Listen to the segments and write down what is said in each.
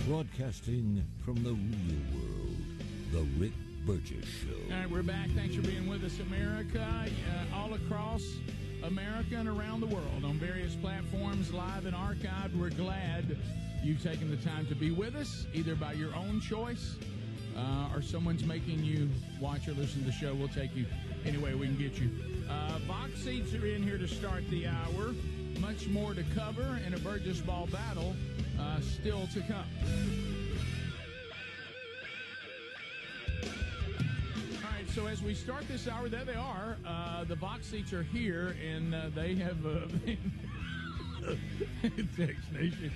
Broadcasting from the real world, The Rick Burgess Show. All right, we're back. Thanks for being with us, America, all across America and around the world on various platforms, live and archived. We're glad you've taken the time to be with us, either by your own choice or someone's making you watch or listen to the show. We'll take you any way we can get you. Box seats are in here to start the hour. Much more to cover in a Burgess Ball battle still to come. All right, so as we start this hour, there they are. The box seats are here, and they have Tex Nation.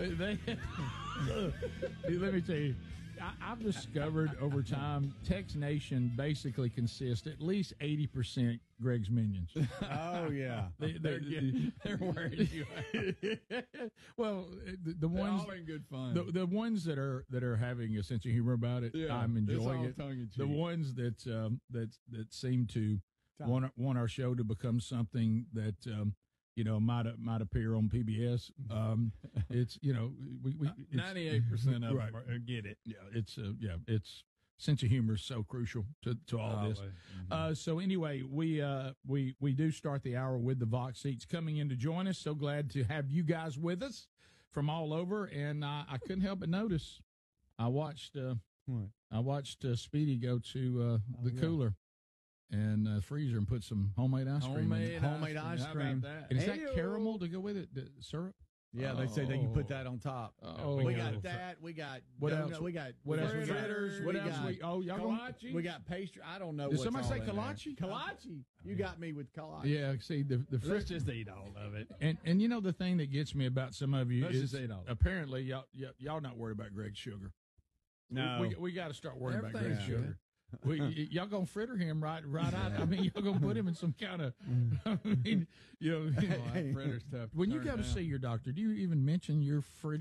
Let me tell you, I've discovered over time, Tex Nation basically consists at least 80% Greg's minions. Oh yeah, they're wearing you. Well, the ones all in good fun. The ones that are having a sense of humor about it, Yeah, I'm enjoying it's all it. tongue-in-cheek. The ones that seem to want our show to become something that might appear on PBS. It's we 98% of right. them get it. Yeah, it's sense of humor is so crucial to all this. Mm-hmm. So anyway, we do start the hour with the Vox seats coming in to join us. So glad to have you guys with us from all over, and I couldn't help but notice. I watched Speedy go to the cooler and freezer and put some homemade ice cream in it. Homemade ice cream. And is that caramel to go with it? The syrup? Yeah, they say they can put that on top. Oh, we got that. We got what else? We got what else? fritters. What else? Y'all kolache. We got pastry. I don't know. Did what's somebody all say in there. kolache? Kolache. You got me with kolache. Yeah. See the Let's just eat all of it. And you know the thing that gets me about some of you Let's is just eat all of it. apparently y'all not worried about Greg's sugar. No, we got to start worrying about Greg's Everything's sugar. Y'all gonna fritter him right out. I mean, y'all gonna put him in some kind of. I mean, fritter's tough. When you go to see your doctor, do you even mention your fritter?